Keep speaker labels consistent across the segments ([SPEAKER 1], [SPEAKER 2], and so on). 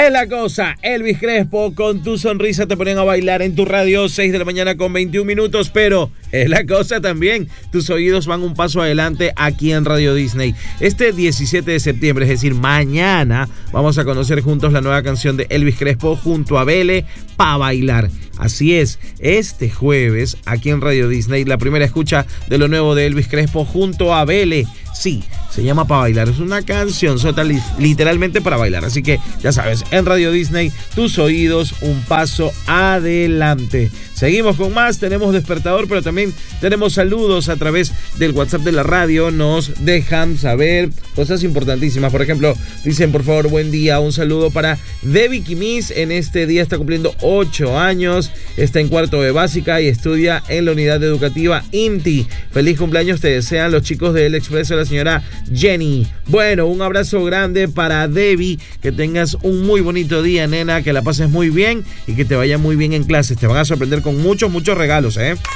[SPEAKER 1] Es la cosa, Elvis Crespo con Tu Sonrisa te ponen a bailar en tu radio, 6 de la mañana con 21 minutos, pero es la cosa también, tus oídos van un paso adelante aquí en Radio Disney. Este 17 de septiembre, es decir, mañana, vamos a conocer juntos la nueva canción de Elvis Crespo junto a Bele, Pa' Bailar. Así es, este jueves, aquí en Radio Disney, la primera escucha de lo nuevo de Elvis Crespo junto a Bele. Sí, se llama Pa' Bailar, es una canción literalmente para bailar, así que ya sabes, en Radio Disney, tus oídos un paso adelante. Seguimos con más, tenemos despertador, pero también tenemos saludos a través del WhatsApp de la radio, nos dejan saber cosas importantísimas. Por ejemplo, dicen, por favor, buen día, un saludo para Debbie Kimis, en este día está cumpliendo 8 años, está en cuarto de básica y estudia en la unidad educativa INTI. Feliz cumpleaños te desean los chicos de El Expreso, la señora Jenny. Bueno, un abrazo grande para Debbie, que tengas un muy bonito día, nena, que la pases muy bien y que te vaya muy bien en clases, te van a sorprender con muchos regalos,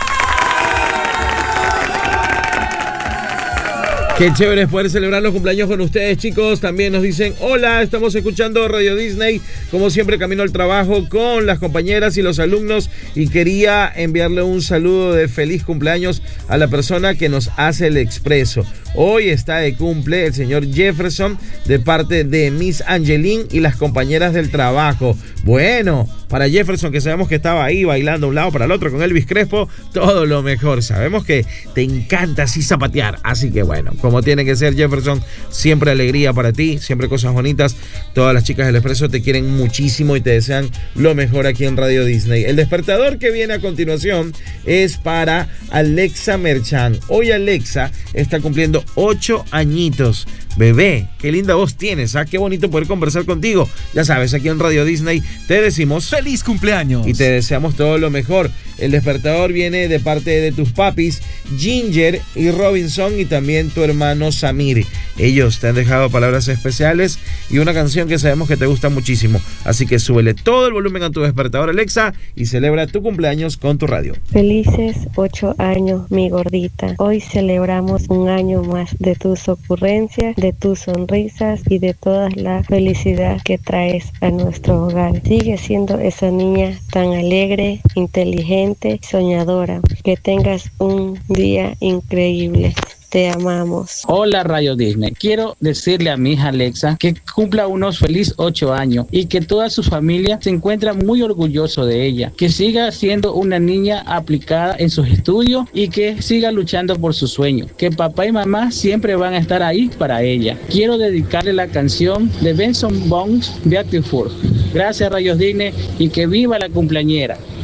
[SPEAKER 1] Qué chévere es poder celebrar los cumpleaños con ustedes, chicos. También nos dicen, hola, estamos escuchando Radio Disney, como siempre camino al trabajo con las compañeras y los alumnos, y quería enviarle un saludo de feliz cumpleaños a la persona que nos hace el expreso. Hoy está de cumple el señor Jefferson, de parte de Miss Angeline y las compañeras del trabajo. Bueno, para Jefferson, que sabemos que estaba ahí bailando de un lado para el otro con Elvis Crespo, todo lo mejor. Sabemos que te encanta así zapatear, así que bueno, como tiene que ser, Jefferson, siempre alegría para ti, siempre cosas bonitas. Todas las chicas del Expreso te quieren muchísimo y te desean lo mejor aquí en Radio Disney. El despertador que viene a continuación es para Alexa Merchan. Hoy Alexa está cumpliendo 8 añitos. Bebé, qué linda voz tienes, qué bonito poder conversar contigo. Ya sabes, aquí en Radio Disney te decimos
[SPEAKER 2] ¡feliz cumpleaños!
[SPEAKER 1] Y te deseamos todo lo mejor. El despertador viene de parte de tus papis, Ginger y Robinson, y también tu hermano Samir. Ellos te han dejado palabras especiales y una canción que sabemos que te gusta muchísimo. Así que súbele todo el volumen a tu despertador, Alexa, y celebra tu cumpleaños con tu radio.
[SPEAKER 3] Felices 8 años, mi gordita. Hoy celebramos un año más de tus ocurrencias, de tus sonrisas y de toda la felicidad que traes a nuestro hogar. Sigue siendo esa niña tan alegre, inteligente, soñadora. Que tengas un día increíble. Te amamos.
[SPEAKER 4] Hola Radio Disney, quiero decirle a mi hija Alexa que cumpla unos feliz 8 años y que toda su familia se encuentra muy orgulloso de ella, que siga siendo una niña aplicada en sus estudios y que siga luchando por sus sueños, que papá y mamá siempre van a estar ahí para ella. Quiero dedicarle la canción de Benson Bones, Beautiful. Gracias Radio Disney y que viva la cumpleañera.